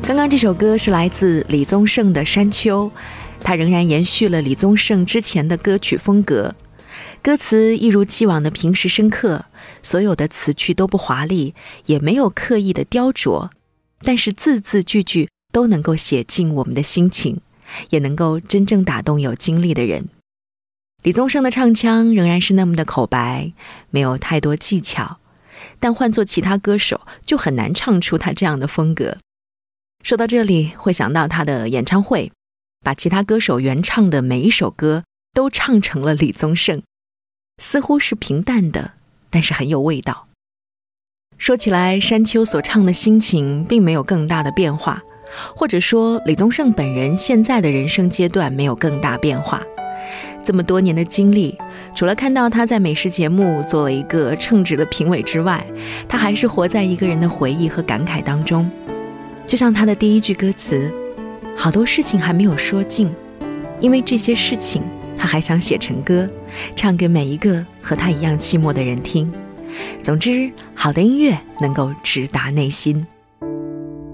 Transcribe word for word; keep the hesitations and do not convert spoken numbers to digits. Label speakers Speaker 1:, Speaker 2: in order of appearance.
Speaker 1: 刚刚这首歌是来自李宗盛的《山丘》，他仍然延续了李宗盛之前的歌曲风格，歌词一如既往的平实深刻，所有的词句都不华丽，也没有刻意的雕琢，但是字字句句都能够写进我们的心情，也能够真正打动有经历的人。李宗盛的唱腔仍然是那么的口白，没有太多技巧，但换作其他歌手就很难唱出他这样的风格。说到这里，会想到他的演唱会，把其他歌手原唱的每一首歌都唱成了李宗盛，似乎是平淡的，但是很有味道。说起来，山丘所唱的心情并没有更大的变化，或者说李宗盛本人现在的人生阶段没有更大变化。这么多年的经历，除了看到他在美食节目做了一个称职的评委之外，他还是活在一个人的回忆和感慨当中。就像他的第一句歌词，好多事情还没有说尽，因为这些事情他还想写成歌，唱给每一个和他一样寂寞的人听。总之，好的音乐能够直达内心。